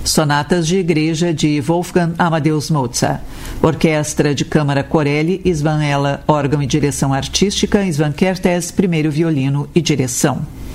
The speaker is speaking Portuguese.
Sonatas de Igreja de Wolfgang Amadeus Mozart. Orquestra de Câmara Corelli, Isvan Ela, órgão e direção artística, Isvan Kertész, primeiro violino e direção.